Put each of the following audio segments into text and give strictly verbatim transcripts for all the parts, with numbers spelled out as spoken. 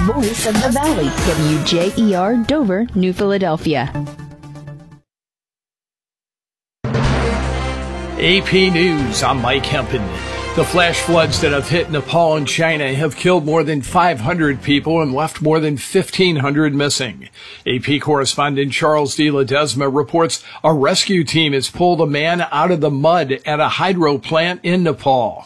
voice of the Valley, W J E R Dover, New Philadelphia. A P News, I'm Mike Hempen. The flash floods that have hit Nepal and China have killed more than five hundred people and left more than fifteen hundred missing. A P correspondent Charles de Ledesma reports a rescue team has pulled a man out of the mud at a hydro plant in Nepal.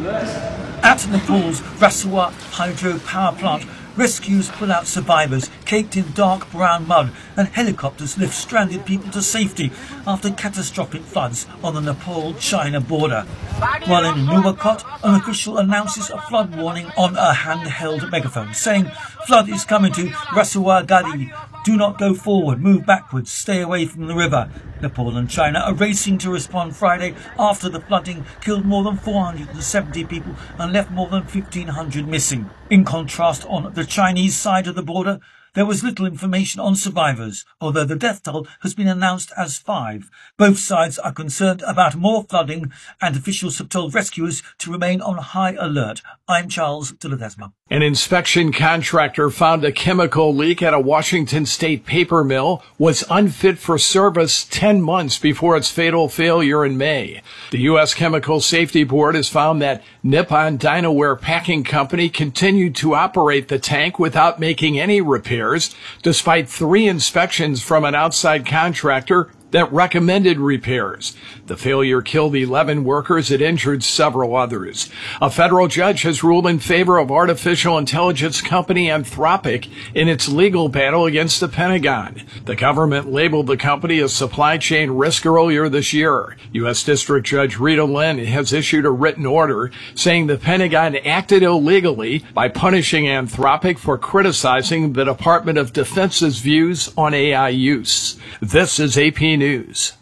At Nepal's Rasua hydro power plant, rescues pull out survivors caked in dark brown mud, and helicopters lift stranded people to safety after catastrophic floods on the Nepal-China border. While in Nuwakot, an official announces a flood warning on a handheld megaphone, saying, "Flood is coming to Rasua Gadi. Do not go forward, move backwards, stay away from the river." Nepal and China are racing to respond Friday after the flooding killed more than four hundred seventy people and left more than fifteen hundred missing. In contrast, on the Chinese side of the border, there was little information on survivors, although the death toll has been announced as five. Both sides are concerned about more flooding, and officials have told rescuers to remain on high alert. I'm Charles de Ledesma. An inspection contractor found a chemical leak at a Washington state paper mill was unfit for service ten months before its fatal failure in May. The U S Chemical Safety Board has found that Nippon Dinoware Packing Company continued to operate the tank without making any repairs, despite three inspections from an outside contractor that recommended repairs. The failure killed eleven workers and injured several others. A federal judge has ruled in favor of artificial intelligence company Anthropic in its legal battle against the Pentagon. The government labeled the company a supply chain risk earlier this year. U S District Judge Rita Lynn has issued a written order saying the Pentagon acted illegally by punishing Anthropic for criticizing the Department of Defense's views on A I use. This is A P News.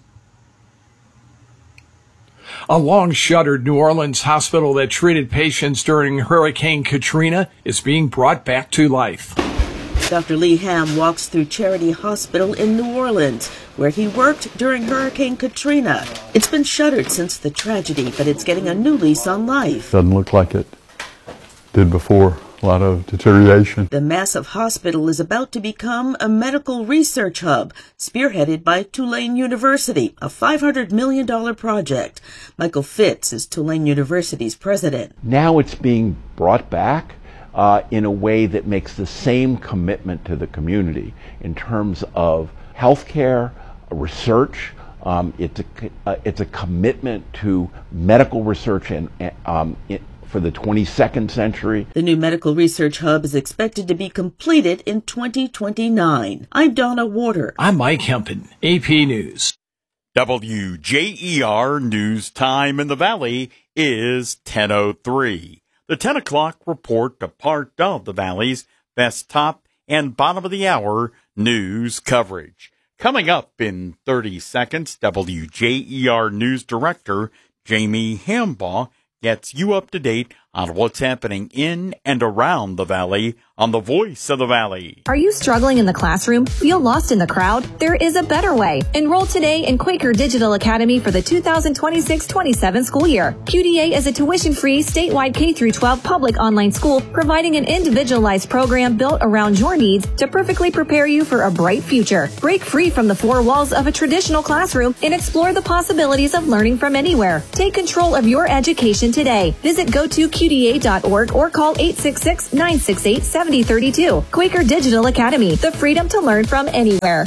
A long-shuttered New Orleans hospital that treated patients during Hurricane Katrina is being brought back to life. Doctor Lee Ham walks through Charity Hospital in New Orleans, where he worked during Hurricane Katrina. It's been shuttered since the tragedy, but it's getting a new lease on life. Doesn't look like it did before. A lot of deterioration. The massive hospital is about to become a medical research hub, spearheaded by Tulane University, a five hundred million dollars project. Michael Fitz is Tulane University's president. Now it's being brought back uh, in a way that makes the same commitment to the community in terms of healthcare, research. Um, it's a uh, it's a commitment to medical research and um, it, for the twenty-second century. The new medical research hub is expected to be completed in twenty twenty-nine. I'm Donna Warder. I'm Mike Hempen, A P News. W J E R News Time in the Valley is ten oh three. The ten o'clock report, a part of the Valley's best top and bottom of the hour news coverage. Coming up in thirty seconds, W J E R News Director Jamie Hambaugh gets you up to date on what's happening in and around the Valley on the Voice of the Valley. Are you struggling in the classroom? Feel lost in the crowd? There is a better way. Enroll today in Quaker Digital Academy for the two thousand twenty-six twenty-seven school year. Q D A is a tuition-free statewide K through twelve public online school providing an individualized program built around your needs to perfectly prepare you for a bright future. Break free from the four walls of a traditional classroom and explore the possibilities of learning from anywhere. Take control of your education today. Visit go to Q D A dot org or call eight six six, nine six eight, seven oh three two. Quaker Digital Academy, the freedom to learn from anywhere.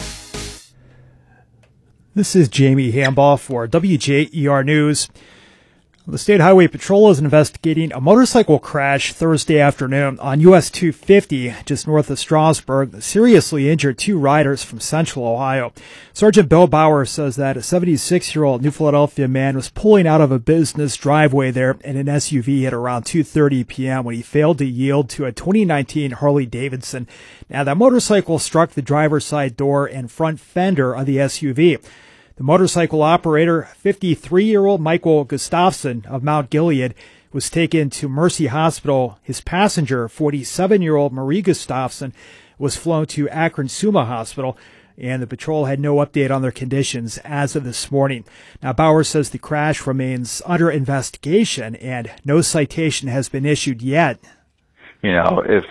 This is Jamie Hambaugh for W J E R News. The State Highway Patrol is investigating a motorcycle crash Thursday afternoon on U S two fifty just north of Strasburg that seriously injured two riders from Central Ohio. Sergeant Bill Bauer says that a seventy-six-year-old New Philadelphia man was pulling out of a business driveway there in an S U V at around two thirty p.m. when he failed to yield to a twenty nineteen Harley Davidson. Now, that motorcycle struck the driver's side door and front fender of the S U V. The motorcycle operator, fifty-three-year-old Michael Gustafson of Mount Gilead, was taken to Mercy Hospital. His passenger, forty-seven-year-old Marie Gustafson, was flown to Akron Summa Hospital, and the patrol had no update on their conditions as of this morning. Now, Bauer says the crash remains under investigation and no citation has been issued yet. You know, if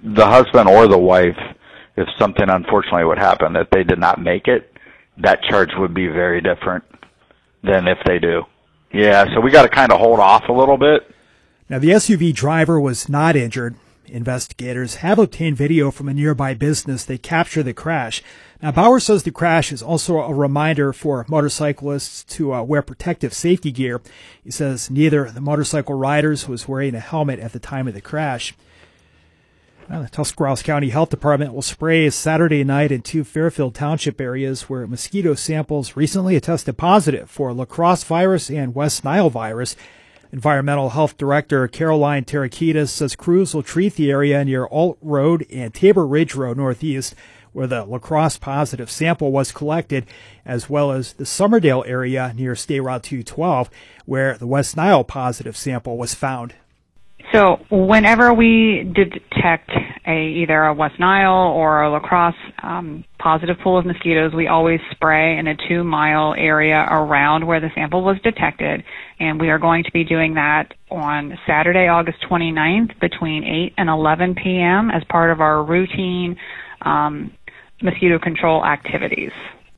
the husband or the wife, if something unfortunately would happen, that they did not make it, that charge would be very different than if they do. Yeah, so we got to kind of hold off a little bit. Now, the S U V driver was not injured. Investigators have obtained video from a nearby business that captured the crash. Now, Bauer says the crash is also a reminder for motorcyclists to uh, wear protective safety gear. He says neither of the motorcycle riders was wearing a helmet at the time of the crash. Now, the Tuscarawas County Health Department will spray Saturday night in two Fairfield Township areas where mosquito samples recently tested positive for La Crosse virus and West Nile virus. Environmental Health Director Caroline Tarakitis says crews will treat the area near Alt Road and Tabor Ridge Road Northeast, where the La Crosse positive sample was collected, as well as the Summerdale area near State Route two twelve, where the West Nile positive sample was found. So whenever we detect a either a West Nile or a La Crosse um, positive pool of mosquitoes, we always spray in a two-mile area around where the sample was detected, and we are going to be doing that on Saturday, August twenty-ninth, between eight and eleven p.m. as part of our routine um, mosquito control activities.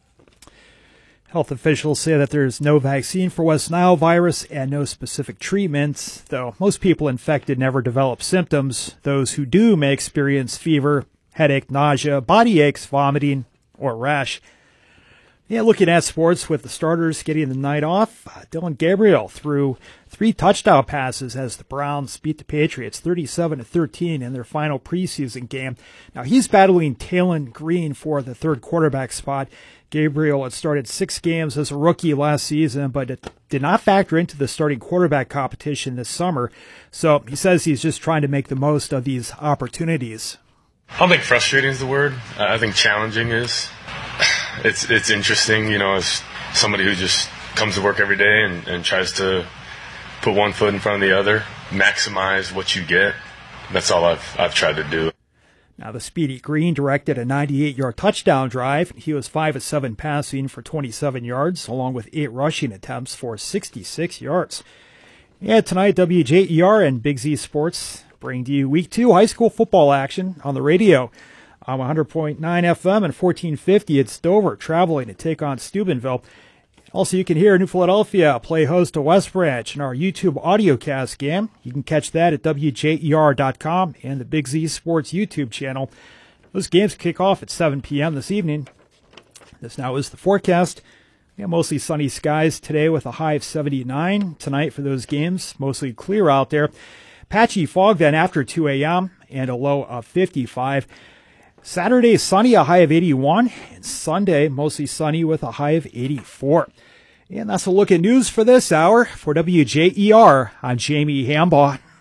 Health officials say that there's no vaccine for West Nile virus and no specific treatments, though most people infected never develop symptoms. Those who do may experience fever, headache, nausea, body aches, vomiting, or rash. Yeah, looking at sports with the starters getting the night off, Dylan Gabriel threw three touchdown passes as the Browns beat the Patriots thirty-seven to thirteen in their final preseason game. Now he's battling Talon Green for the third quarterback spot. Gabriel had started six games as a rookie last season, but it did not factor into the starting quarterback competition this summer. So he says he's just trying to make the most of these opportunities. I don't think frustrating is the word. Uh, I think challenging is. It's it's interesting, you know, as somebody who just comes to work every day and, and tries to put one foot in front of the other, maximize what you get. That's all I've I've tried to do. Now, the speedy Green directed a ninety-eight-yard touchdown drive. He was five of seven passing for twenty-seven yards, along with eight rushing attempts for sixty-six yards. Yeah, tonight, W J E R and Big Z Sports bring to you Week two high school football action on the radio. On one hundred point nine F M and fourteen fifty, it's Dover traveling to take on Steubenville. Also, you can hear New Philadelphia play host to West Branch in our YouTube audiocast game. You can catch that at W J E R dot com and the Big Z Sports YouTube channel. Those games kick off at seven p.m. this evening. This now is the forecast. Yeah, mostly sunny skies today with a high of seventy-nine. Tonight for those games, mostly clear out there. Patchy fog then after two a.m. and a low of fifty-five. Saturday, sunny, a high of eighty-one, and Sunday, mostly sunny with a high of eighty-four. And that's a look at news for this hour. For W J E R, I'm Jamie Hambaugh.